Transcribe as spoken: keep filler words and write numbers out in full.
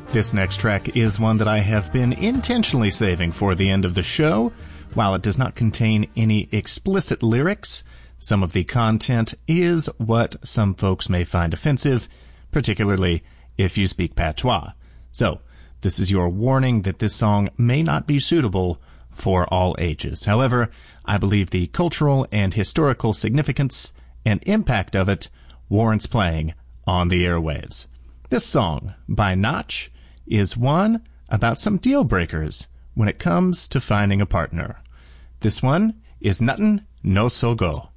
This next track is one that I have been intentionally saving for the end of the show. While it does not contain any explicit lyrics, some of the content is what some folks may find offensive, particularly if you speak patois. So, this is your warning that this song may not be suitable for all ages. However, I believe the cultural and historical significance and impact of it warrants playing on the airwaves. This song, by Notch, is one about some deal breakers when it comes to finding a partner. This one is Nuttin' No So Go.